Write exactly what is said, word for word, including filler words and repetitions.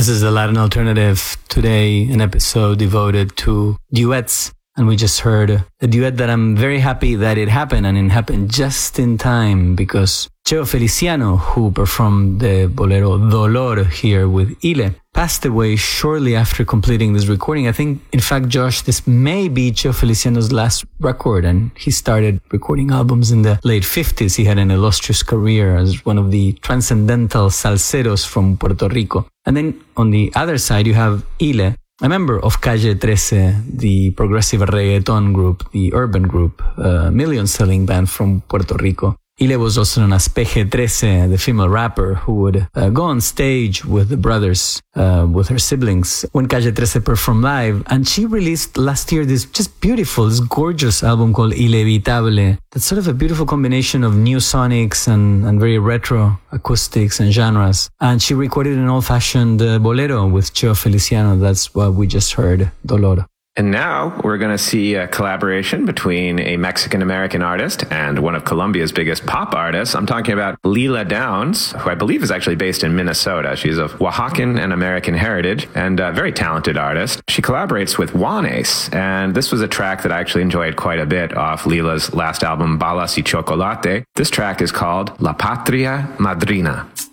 This is the Latin Alternative. Today, an episode devoted to duets. And we just heard a duet that I'm very happy that it happened, and it happened just in time because Cheo Feliciano, who performed the bolero Dolor here with Ile, passed away shortly after completing this recording. I think, in fact, Josh, this may be Cheo Feliciano's last record, and he started recording albums in the late fifties. He had an illustrious career as one of the transcendental salseros from Puerto Rico. And then on the other side, you have Ile, a member of Calle thirteen, the progressive reggaeton group, the urban group, a million-selling band from Puerto Rico. Ile was also known as Peje thirteen, the female rapper who would uh, go on stage with the brothers, uh, with her siblings, when Calle thirteen performed live. And she released last year this just beautiful, this gorgeous album called Ilevitable. That's sort of a beautiful combination of new sonics and, and very retro acoustics and genres. And she recorded an old-fashioned uh, bolero with Cheo Feliciano. That's what we just heard, Dolor. And now we're going to see a collaboration between a Mexican-American artist and one of Colombia's biggest pop artists. I'm talking about Lila Downs, who I believe is actually based in Minnesota. She's of Oaxacan and American heritage and a very talented artist. She collaborates with Juanes, and this was a track that I actually enjoyed quite a bit off Lila's last album, Balas y Chocolate. This track is called La Patria Madrina.